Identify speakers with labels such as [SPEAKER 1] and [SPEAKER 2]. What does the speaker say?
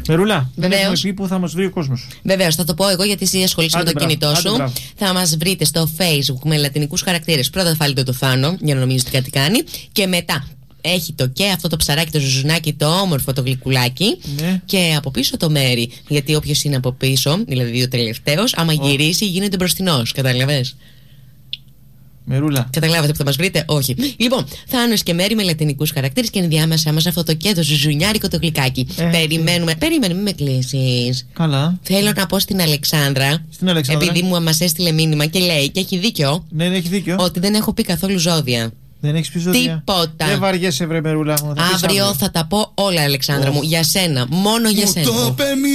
[SPEAKER 1] Μερούλα, δεν έχουμε πει που θα μας βρει ο κόσμος.
[SPEAKER 2] Βεβαίως, θα το πω εγώ γιατί εσύ ασχολείσαι με το κινητό σου. Θα μας βρείτε στο Facebook με λατινικούς χαρακτήρες. Πρώτα θα βάλετε το Θάνο, για να νομίζετε κάτι κάνει. Και μετά έχει το και αυτό το ψαράκι, το ζουζουνάκι, το όμορφο, το γλυκουλάκι. Ναι. Και από πίσω το Μέρι. Γιατί όποιος είναι από πίσω, δηλαδή ο τελευταίος, άμα γυρίσει γίνεται μπροστινός. Κατάλαβες?
[SPEAKER 1] Μερούλα.
[SPEAKER 2] Καταλάβατε που θα μας βρείτε? Όχι. Λοιπόν, Θάνος και Μέρι με λατινικούς χαρακτήρες και ενδιάμεσα μας αυτό το και το ζουζουνιάρικο το γλυκάκι. Περιμένουμε, μην με κλείσεις.
[SPEAKER 1] Καλά.
[SPEAKER 2] Θέλω να πω στην Αλεξάνδρα. Επειδή μας έστειλε μήνυμα και λέει, και έχει δίκιο.
[SPEAKER 1] Ναι, έχει δίκιο.
[SPEAKER 2] Ότι δεν έχω πει καθόλου ζώδια.
[SPEAKER 1] Δεν έχεις πει ζώδια?
[SPEAKER 2] Τίποτα.
[SPEAKER 1] Δεν βαριέσαι, βρε Μερούλα μου.
[SPEAKER 2] Αύριο θα τα πω όλα, Αλεξάνδρα μου. Για σένα. Μόνο για σένα.